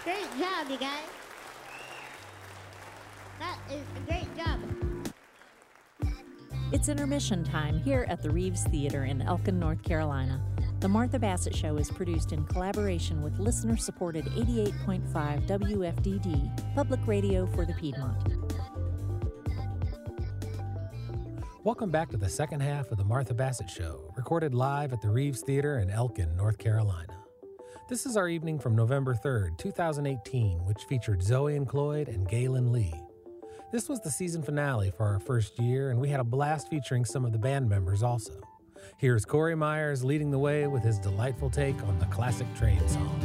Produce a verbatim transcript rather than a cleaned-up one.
Great job, you guys. That is a great job. It's intermission time here at the Reeves Theater in Elkin, North Carolina. The Martha Bassett Show is produced in collaboration with listener-supported eighty-eight point five W F D D, Public Radio for the Piedmont. Welcome back to the second half of the Martha Bassett Show, recorded live at the Reeves Theater in Elkin, North Carolina. This is our evening from November third, twenty eighteen, which featured Zoe and Cloyd and Galen Lee. This was the season finale for our first year, and we had a blast featuring some of the band members also. Here's Corey Myers leading the way with his delightful take on the classic train song.